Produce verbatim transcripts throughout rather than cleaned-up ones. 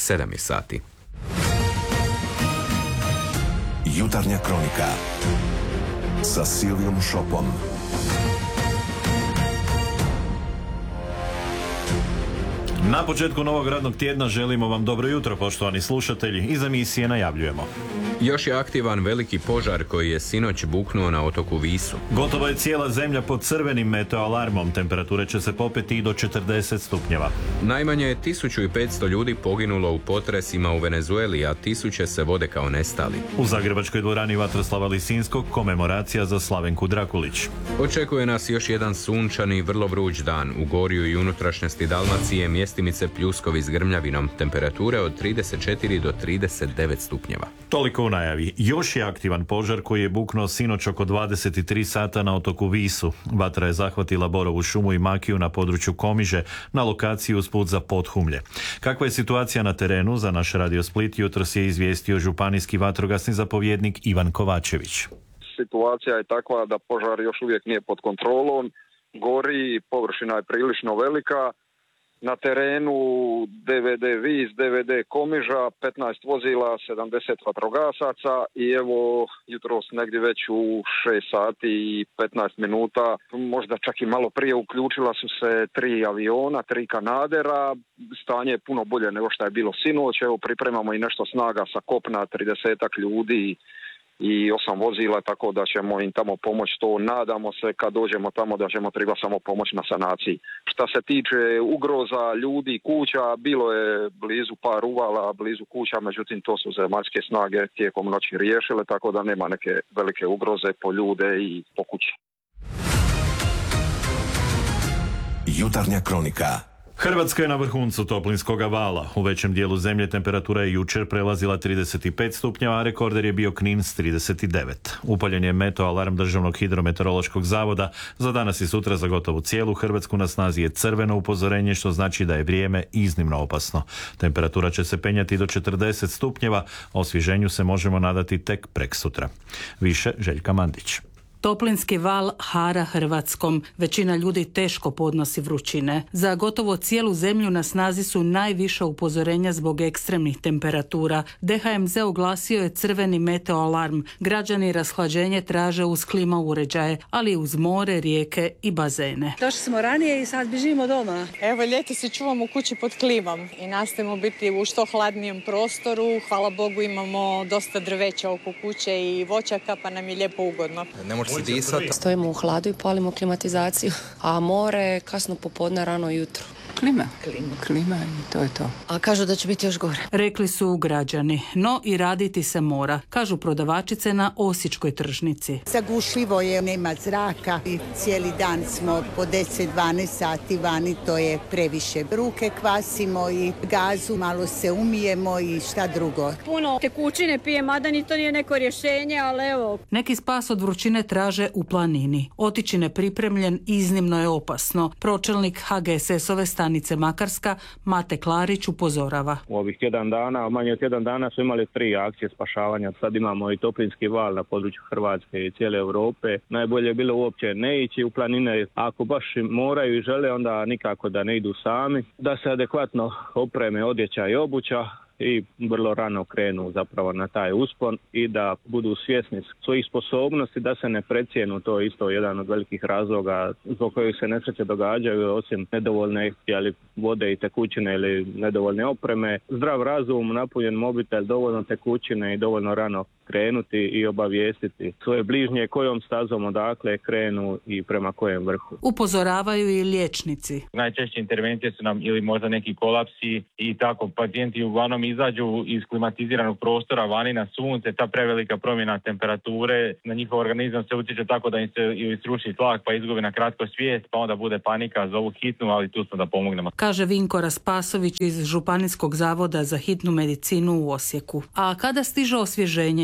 sedam je sati. Jutarnja kronika sa Silvijom Šopom. Na početku novog radnog tjedna želimo vam dobro jutro, poštovani slušatelji. Iz emisije najavljujemo. Još je aktivan veliki požar koji je sinoć buknuo na otoku Visu. Gotovo je cijela zemlja pod crvenim meteoalarmom. Temperature će se popeti i do četrdeset stupnjeva. Najmanje je tisuću petsto ljudi poginulo u potresima u Venezueli, a tisuće se vode kao nestali. U Zagrebačkoj dvorani Vatroslava Lisinskog komemoracija za Slavenku Drakulić. Očekuje nas još jedan sunčani, vrlo vruć dan. U gorju i unutrašnjosti Dalmacije mjestimice pljuskovi s grmljavinom. Temperature od trideset četiri do trideset devet stupnjeva. Toliko u najavi. Još je aktivan požar koji je buknuo sinoć oko dvadeset tri sata na otoku Visu. Vatra je zahvatila borovu šumu i makiju na području Komiže, na lokaciji usput za Podhumlje. Kakva je situacija na terenu, za naš Radio Split jutros je izvijestio županijski vatrogasni zapovjednik Ivan Kovačević. Situacija je takva da požar još uvijek nije pod kontrolom, gori, površina je prilično velika. Na terenu D V D Vis, D V D Komiža, petnaest vozila, sedamdeset vatrogasaca i evo jutros negdje već u šest sati i petnaest minuta, možda čak i malo prije, uključila su se tri aviona, tri kanadera. Stanje je puno bolje nego što je bilo sinoć. Evo pripremamo i nešto snaga sa kopna, tridesetak ljudi i osam vozila, tako da ćemo im tamo pomoći. To nadamo se kad dođemo tamo da ćemo treba samo pomoći na sanaciji. Šta se tiče ugroza ljudi, kuća, bilo je blizu par uvala, blizu kuća, međutim to su zemaljske snage tijekom noći riješile, tako da nema neke velike ugroze po ljude i po kući. Jutarnja kronika. Hrvatska je na vrhuncu toplinskoga vala. U većem dijelu zemlje temperatura je jučer prelazila trideset pet stupnjeva, a rekorder je bio Knin s trideset devet. Upaljen je meteoalarm Državnog hidrometeorološkog zavoda. Za danas i sutra za gotovo cijelu Hrvatsku na snazi je crveno upozorenje, što znači da je vrijeme iznimno opasno. Temperatura će se penjati do četrdeset stupnjeva, osvježenju se možemo nadati tek preksutra. Više Željka Mandić. Toplinski val hara Hrvatskom. Većina ljudi teško podnosi vrućine. Za gotovo cijelu zemlju na snazi su najviša upozorenja zbog ekstremnih temperatura. D H M Z oglasio je crveni meteoalarm. Građani rashlađenje traže uz klima uređaje, ali uz more, rijeke i bazene. Došli smo ranije i sad bježimo doma. Evo, ljeti se čuvamo u kući pod klimom i nastojimo biti u što hladnijem prostoru. Hvala Bogu imamo dosta drveća oko kuće i voćaka, pa nam je lijepo ugodno. Ne može se disati. Stojimo u hladu i palimo klimatizaciju, a more kasno popodne, rano jutro. Klima. Klima. Klima i to je to. A kažu da će biti još gore. Rekli su građani, no i raditi se mora, kažu prodavačice na Osječkoj tržnici. Zagušljivo je, nema zraka i cijeli dan smo po deset dvanaest sati vani, to je previše. Ruke kvasimo i gazu, malo se umijemo i šta drugo. Puno tekućine pije, mada ni to nije neko rješenje, ali evo. Neki spas od vrućine traže u planini. Otići nepripremljen iznimno je opasno. Pročelnik H G S S-ove stanice Makarska, Mate Klarić, upozorava. U ovih tjedan dana, manje od tjedan dana su imali tri akcije spašavanja. Sad imamo i toplinski val na području Hrvatske i cijele Europe. Najbolje je bilo uopće ne ići u planine. Ako baš moraju i žele, onda nikako da ne idu sami. Da se adekvatno opreme odjeća i obuća i vrlo rano krenu zapravo na taj uspon i da budu svjesni svojih sposobnosti, da se ne precijenu. To je isto jedan od velikih razloga zbog kojih se nesreće događaju, osim nedovoljne jeli, vode i tekućine ili nedovoljne opreme. Zdrav razum, napunjen mobitel, dovoljno tekućine i dovoljno rano krenuti i obavijestiti svoje bližnje kojom stazom odakle krenu i prema kojem vrhu. Upozoravaju i liječnici. Najčešće intervencije su nam ili možda neki kolapsi i tako pacijenti uglavnom izađu iz klimatiziranog prostora vani na sunce, ta prevelika promjena temperature na njihov organizam se utječe tako da im se ili sruši tlak pa izgubi na kratko svijest, pa onda bude panika, zovu hitnu, ali tu smo da pomognemo. Kaže Vinko Raspasović iz Županijskog zavoda za hitnu medicinu u Osijeku. A kada stiže osvježenje i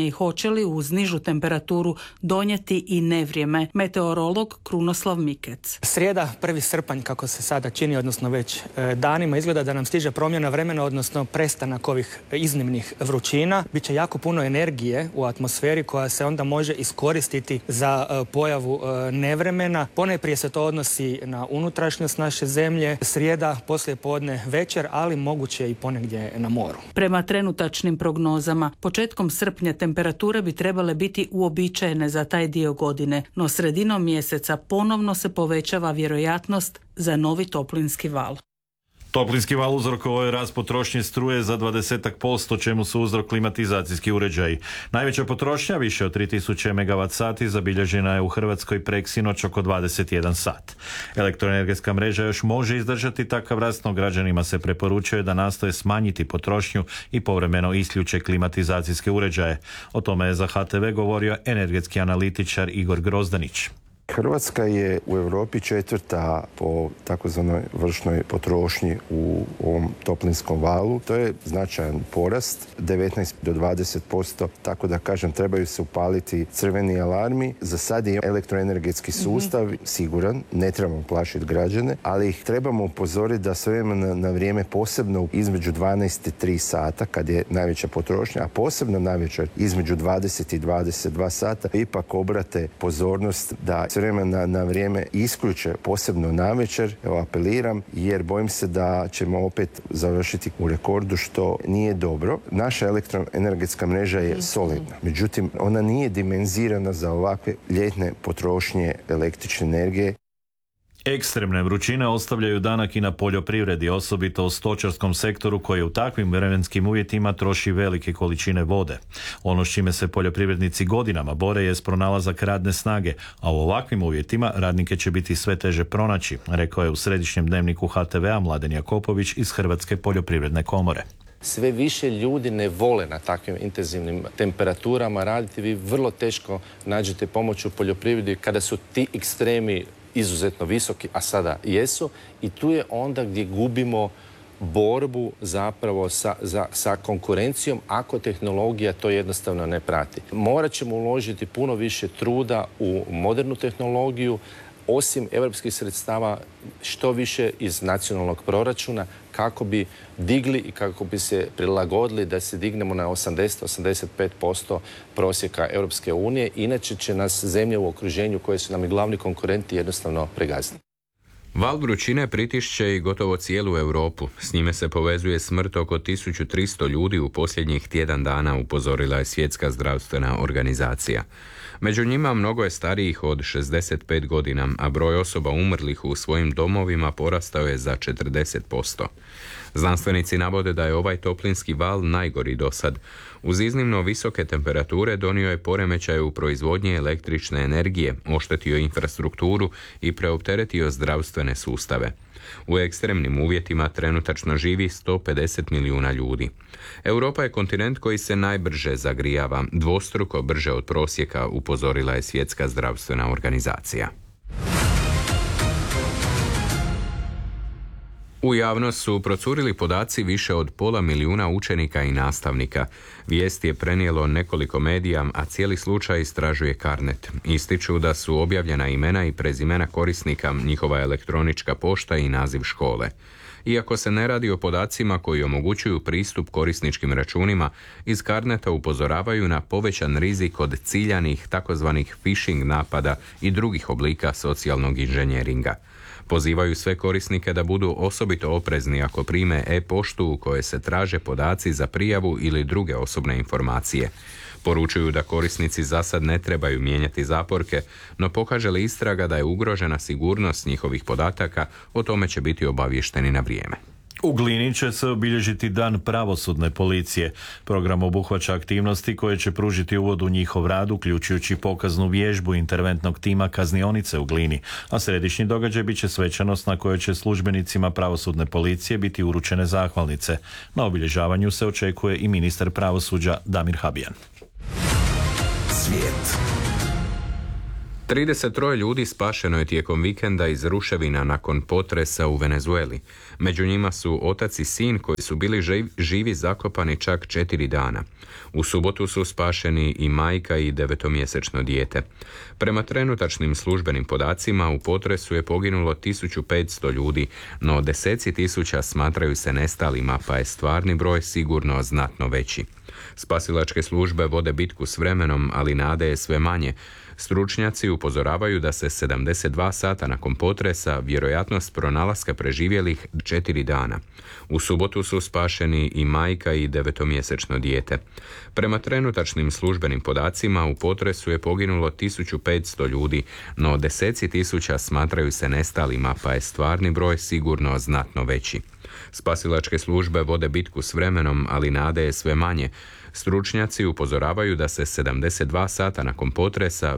i hoće li uz nižu temperaturu donijeti i nevrijeme. Meteorolog Krunoslav Mikec. Srijeda, prvi srpanj, kako se sada čini, odnosno već e, danima, izgleda da nam stiže promjena vremena, odnosno prestanak ovih iznimnih vrućina. Biće jako puno energije u atmosferi koja se onda može iskoristiti za e, pojavu e, nevremena. Ponajprije se to odnosi na unutrašnjost naše zemlje. Srijeda, poslije podne, večer, ali moguće i ponegdje na moru. Prema trenutačnim prognozama, početkom srpnja temperature bi trebale biti uobičajene za taj dio godine, no sredinom mjeseca ponovno se povećava vjerojatnost za novi toplinski val. Toplinski val uzrokovao je rast potrošnje struje za dvadeset posto, čemu su uzrok klimatizacijski uređaji. Najveća potrošnja, više od tri tisuće megavat sati, zabilježena je u Hrvatskoj preksinoć oko dvadeset jedan sat. Elektroenergetska mreža još može izdržati takav rast, no građanima se preporučuje da nastoje smanjiti potrošnju i povremeno isključe klimatizacijske uređaje. O tome je za H T V govorio energetski analitičar Igor Grozdanić. Hrvatska je u Europi četvrta po takozvanoj vršnoj potrošnji u ovom toplinskom valu. To je značajan porast, devetnaest do dvadeset posto, tako da kažem trebaju se upaliti crveni alarmi. Za sad je elektroenergetski sustav mm-hmm. siguran, ne trebamo plašiti građane, ali ih trebamo upozoriti da s vremena na vrijeme, posebno između dvanaest i tri sata, kad je najveća potrošnja, a posebno navečer između dvadeset i dvadeset dva sata, ipak obrate pozornost da vremena na vrijeme isključe, posebno navečer. Evo, apeliram, jer bojim se da ćemo opet završiti u rekordu, što nije dobro. Naša elektroenergetska mreža je solidna, međutim ona nije dimenzirana za ovakve ljetne potrošnje električne energije. Ekstremne vrućine ostavljaju danak i na poljoprivredi, osobito u stočarskom sektoru koji u takvim vremenskim uvjetima troši velike količine vode. Ono s čime se poljoprivrednici godinama bore je pronalazak radne snage, a u ovakvim uvjetima radnike će biti sve teže pronaći, rekao je u središnjem dnevniku H T V-a Mladen Jakopović iz Hrvatske poljoprivredne komore. Sve više ljudi ne vole na takvim intenzivnim temperaturama raditi. Vi vrlo teško nađete pomoć u poljoprivredi kada su ti ekstremi izuzetno visoki, a sada jesu, i tu je onda gdje gubimo borbu zapravo sa, za, sa konkurencijom ako tehnologija to jednostavno ne prati. Morat ćemo uložiti puno više truda u modernu tehnologiju, osim europskih sredstava što više iz nacionalnog proračuna, kako bi digli i kako bi se prilagodili da se dignemo na osamdeset do osamdeset pet posto prosjeka Europske unije. Inače će nas zemlje u okruženju koje su nam i glavni konkurenti jednostavno pregaziti. Val vrućine pritišće i gotovo cijelu Europu. S njime se povezuje smrt oko tisuću tristo ljudi u posljednjih tjedan dana, upozorila je Svjetska zdravstvena organizacija. Među njima mnogo je starijih od šezdeset pet godina, a broj osoba umrlih u svojim domovima porastao je za četrdeset posto. Znanstvenici navode da je ovaj toplinski val najgori do sad. Uz iznimno visoke temperature donio je poremećaje u proizvodnji električne energije, oštetio infrastrukturu i preopteretio zdravstvene sustave. U ekstremnim uvjetima trenutačno živi sto pedeset milijuna ljudi. Europa je kontinent koji se najbrže zagrijava, dvostruko brže od prosjeka, upozorila je Svjetska zdravstvena organizacija. U javnost su procurili podaci više od pola milijuna učenika i nastavnika. Vijest je prenijelo nekoliko medija, a cijeli slučaj istražuje Carnet. Ističu da su objavljena imena i prezimena korisnika, njihova elektronička pošta i naziv škole. Iako se ne radi o podacima koji omogućuju pristup korisničkim računima, iz Carneta upozoravaju na povećan rizik od ciljanih takozvanih phishing napada i drugih oblika socijalnog inženjeringa. Pozivaju sve korisnike da budu osobito oprezni ako prime e-poštu u kojoj se traže podaci za prijavu ili druge osobne informacije. Poručuju da korisnici zasad ne trebaju mijenjati zaporke, no pokaže li istraga da je ugrožena sigurnost njihovih podataka, o tome će biti obavješteni na vrijeme. U Glini će se obilježiti Dan pravosudne policije. Program obuhvaća aktivnosti koje će pružiti uvod u njihov rad, uključujući pokaznu vježbu interventnog tima kaznionice u Glini, a središnji događaj bit će svečanost na kojoj će službenicima pravosudne policije biti uručene zahvalnice. Na obilježavanju se očekuje i ministar pravosuđa Damir Habijan. Svijet. trideset troje ljudi spašeno je tijekom vikenda iz ruševina nakon potresa u Venezueli. Među njima su otac i sin koji su bili živi zakopani čak četiri dana. U subotu su spašeni i majka i devetomjesečno dijete. Prema trenutačnim službenim podacima u potresu je poginulo tisuću petsto ljudi, no deseci tisuća smatraju se nestalima, pa je stvarni broj sigurno znatno veći. Spasilačke službe vode bitku s vremenom, ali nade je sve manje. Stručnjaci upozoravaju da se sedamdeset dva sata nakon potresa vjerojatnost pronalaska preživjelih četiri dana. U subotu su spašeni i majka i devetomjesečno dijete. Prema trenutačnim službenim podacima u potresu je poginulo tisuću petsto ljudi, no deseci tisuća smatraju se nestalima, pa je stvarni broj sigurno znatno veći. Spasilačke službe vode bitku s vremenom, ali nade je sve manje. Stručnjaci upozoravaju da se sedamdeset dva sata nakon potresa